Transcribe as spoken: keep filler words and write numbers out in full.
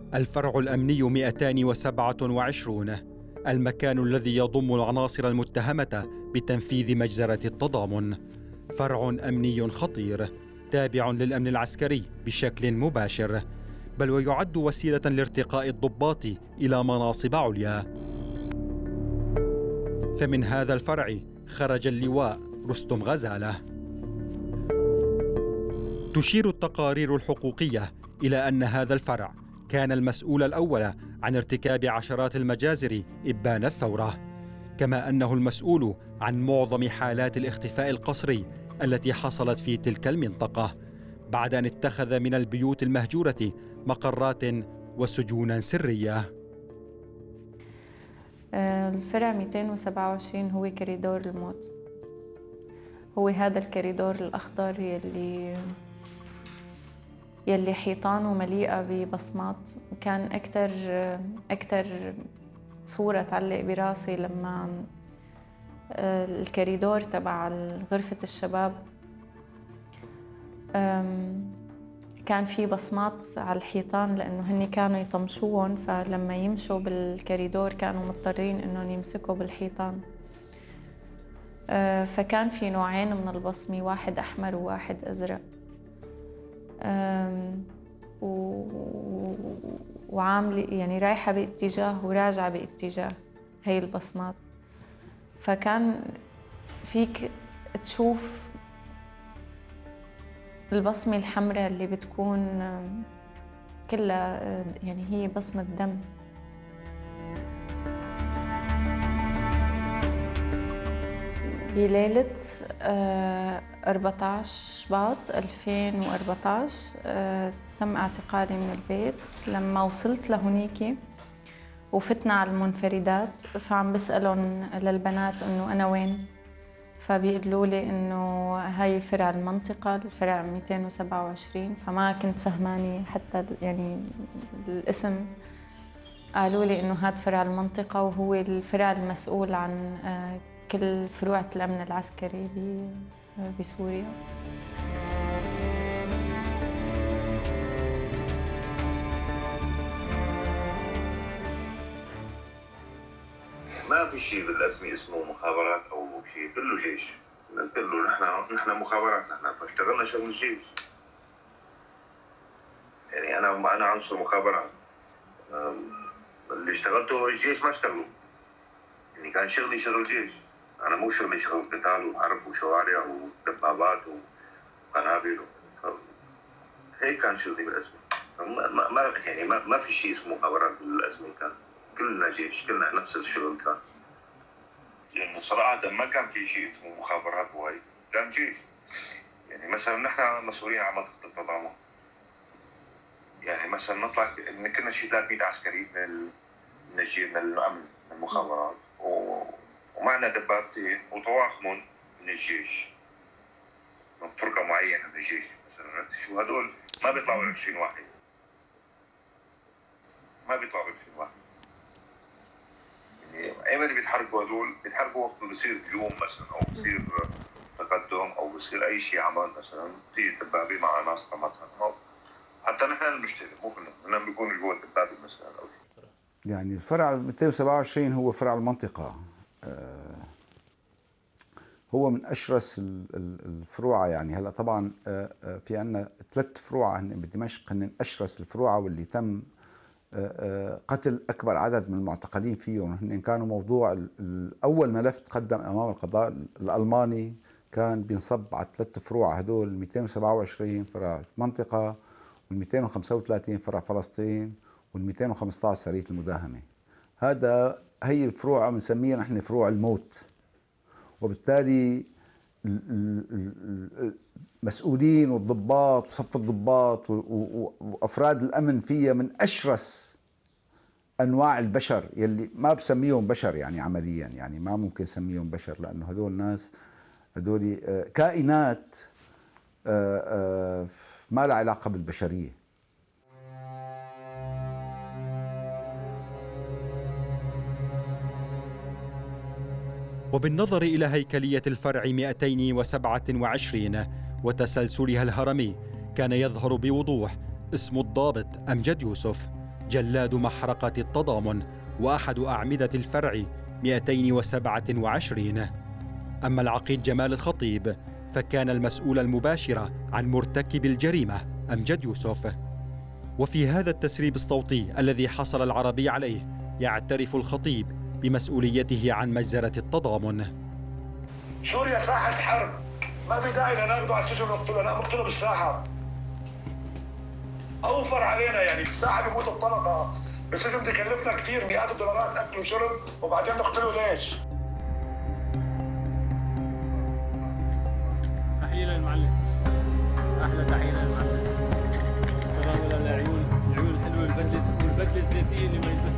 الفرع الأمني مئتين وسبعة وعشرين، المكان الذي يضم العناصر المتهمة بتنفيذ مجزرة التضامن. فرع أمني خطير تابع للأمن العسكري بشكل مباشر، بل ويعد وسيلة لارتقاء الضباط إلى مناصب عليا. فمن هذا الفرع خرج اللواء رستم غزالة. تشير التقارير الحقوقية إلى أن هذا الفرع كان المسؤول الأول عن ارتكاب عشرات المجازر إبان الثورة، كما أنه المسؤول عن معظم حالات الاختفاء القسري التي حصلت في تلك المنطقة، بعد أن اتخذ من البيوت المهجورة مقرات وسجونا سرية. الفرع مئتين وسبعة وعشرين هو كريدور الموت، هو هذا الكريدور الأخضر يلي يلي حيطانه مليئة ببصمات. وكان أكتر أكتر صورة تعلق براسي لما الكريدور تبع غرفة الشباب كان في بصمات على الحيطان، لأنه هني كانوا يطمشوهم، فلما يمشوا بالكريدور كانوا مضطرين إنهم يمسكوا بالحيطان. فكان في نوعين من البصمة، واحد أحمر وواحد أزرق، وعاملة يعني رايحة باتجاه وراجعة باتجاه هي البصمات. فكان فيك تشوف البصمة الحمراء اللي بتكون كلها يعني هي بصمة دم. بليلة أربعة عشر شباط ألفين وأربعة عشر تم اعتقالي من البيت. لما وصلت لهونيك وفتنا على المنفردات، فعم بسألهم للبنات إنه أنا وين، فبيقولوا لي إنه هاي فرع المنطقة، الفرع مئتين وسبعة وعشرين. فما كنت فهماني حتى يعني الاسم. قالوا لي إنه هاد فرع المنطقة وهو الفرع المسؤول عن كل فروع الأمن العسكري بسوريا. ما في شيء بالاسمي اسمه مخابرات او شيء، كله جيش. كله نحن نحن مخابرات، نحن فاشتغلنا شغل الجيش. يعني انا انا عنصر مخابرات، اللي اشتغلته الجيش ما اشتغلوا. يعني كان شغلي شغل جيش، انا مو شغلي شغل قتال وحرب وشوارع ودبابات وقنابل. هيك كان شغلي بالاسمي. ما ما يعني ما, ما في شيء اسمه مخابرات بالاسمي، كان كلنا جيش، كلنا نفس الشغل كان. يعني صراحة ما كان في شيء اسمه مخابرات وهي، كان جيش. يعني مثلا نحن مسؤولين عن منطقة التضامن. يعني مثلا نطلع كنا شيء ثلاثمئة عسكري من من الجيش من الأمن من المخابرات، ومعنا دبابتين وطواقم من الجيش من فرقة معينة من الجيش. مثلا شو هدول ما بيطلعوا عشرين واحد، ما بيطلعوا عشرين واحد. يعني ايمن اللي بيتحركوا هذول بيتحركوا وقت بصير هجوم مثلا، او بصير تقدم، او بصير اي شيء عمل مثلا، بتيجي دبابه مع ناس مثلا، حتى نحن المشتري مو كلنا بيكون جوا الدبابه مثلا او شيء. يعني الفرع مئتين وسبعة وعشرين هو فرع المنطقه، هو من اشرس الفروع. يعني هلا طبعا في عندنا ثلاث فروع هن بدمشق، هن اشرس الفروع واللي تم قتل أكبر عدد من المعتقلين فيهم. هن كانوا موضوع الأول ملف تقدم أمام القضاء الألماني كان بينصب على ثلاث فروع هدول، مئتين وسبعة وعشرين فرع المنطقة، وال235 وخمسة وثلاثين فرع فلسطين، وال215 سرية المداهمة. هذا هي الفروع بنسميها نحن فروع الموت. وبالتالي المسؤولين والضباط وصف الضباط وأفراد الأمن فيها من أشرس أنواع البشر، يلي ما بسميهم بشر يعني عمليا، يعني ما ممكن سميهم بشر، لأنه هدول ناس هدول كائنات ما لها علاقة بالبشرية. وبالنظر إلى هيكلية الفرع مئتين وسبعة وعشرين وتسلسلها الهرمي، كان يظهر بوضوح اسم الضابط أمجد يوسف، جلاد محرقة التضامن وأحد أعمدة الفرع مئتين وسبعة وعشرين. أما العقيد جمال الخطيب فكان المسؤول المباشر عن مرتكب الجريمة أمجد يوسف. وفي هذا التسريب الصوتي الذي حصل العربي عليه يعترف الخطيب بمسؤوليته عن مجزرة التضامن. سوريا ساحة حرب، ما في داعي لناخده على السجن ونقتله، لا نقتله بالساحة. أوفر علينا يعني بالساحة بيموت الطلقة، بالسجن بيكلفنا كثير مئات الدولارات أكل وشرب وبعدين نقتله ليش؟ تحية للمعلم، أحلى تحية للمعلم. سلام للعيون، العيون الحلوة، البدلة والبدلة الزيتية اللي ما يلبسها